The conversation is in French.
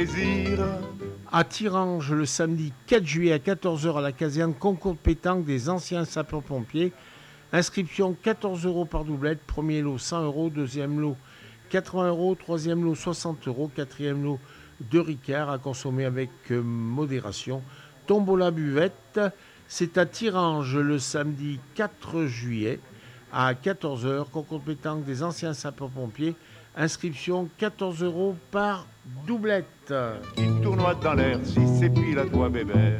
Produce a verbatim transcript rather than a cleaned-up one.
À Thirange, le samedi quatre juillet à quatorze heures à la caserne, concours de pétanque des anciens sapeurs-pompiers. Inscription quatorze euros par doublette, premier lot cent euros, deuxième lot quatre-vingts euros, troisième lot soixante euros, quatrième lot deux Ricard à consommer avec euh, modération. Tombola buvette, c'est à Thirange le samedi quatre juillet à quatorze heures, concours de pétanque des anciens sapeurs-pompiers. Inscription quatorze euros par doublette. Qui tournoie dans l'air, si c'est pile à toi bébé.